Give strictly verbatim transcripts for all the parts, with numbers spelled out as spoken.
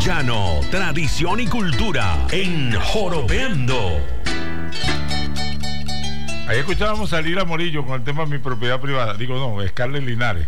Llano, tradición y cultura en Joropeando. Ahí escuchábamos a Lila Morillo con el tema de mi propiedad privada. Digo, no, es Scarlett Linares.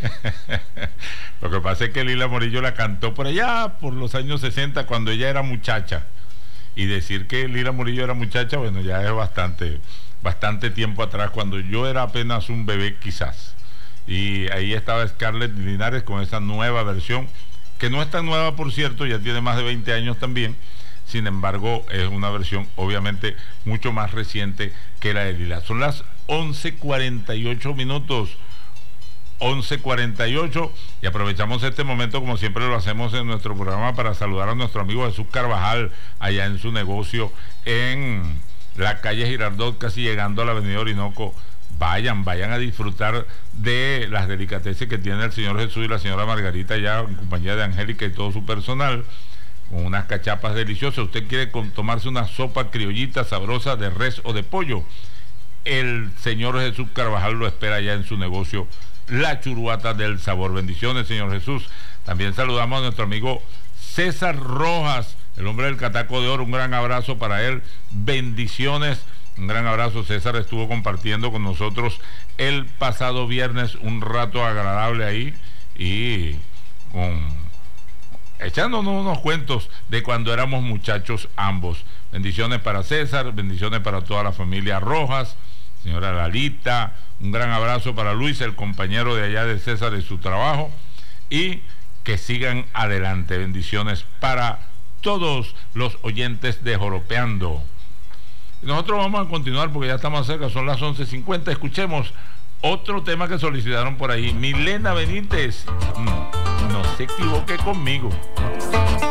Lo que pasa es que Lila Morillo la cantó por allá, por los años sesenta, cuando ella era muchacha. Y decir que Lila Morillo era muchacha, bueno, ya es bastante, bastante tiempo atrás, cuando yo era apenas un bebé quizás. Y ahí estaba Scarlett Linares con esa nueva versión, que no es tan nueva, por cierto, ya tiene más de veinte años también. Sin embargo, es una versión obviamente mucho más reciente que la de Lila. Son las once cuarenta y ocho minutos, once cuarenta y ocho, y aprovechamos este momento, como siempre lo hacemos en nuestro programa, para saludar a nuestro amigo Jesús Carvajal, allá en su negocio en la calle Girardot, casi llegando a la avenida Orinoco. Vayan, vayan a disfrutar de las delicateces que tiene el señor Jesús y la señora Margarita, allá en compañía de Angélica y todo su personal, con unas cachapas deliciosas. Usted quiere con, tomarse una sopa criollita sabrosa de res o de pollo, el señor Jesús Carvajal lo espera allá en su negocio La Churuata del Sabor. Bendiciones, señor Jesús. También saludamos a nuestro amigo César Rojas, el hombre del Cataco de Oro. Un gran abrazo para él, bendiciones, un gran abrazo. César estuvo compartiendo con nosotros el pasado viernes un rato agradable ahí, y con echándonos unos cuentos de cuando éramos muchachos ambos. Bendiciones para César, bendiciones para toda la familia Rojas, señora Lalita, un gran abrazo para Luis, el compañero de allá de César, de su trabajo, y que sigan adelante. Bendiciones para todos los oyentes de Joropeando. Nosotros vamos a continuar porque ya estamos cerca, son las once cincuenta. Escuchemos otro tema que solicitaron por ahí. Milena Benítez, no se equivoque conmigo.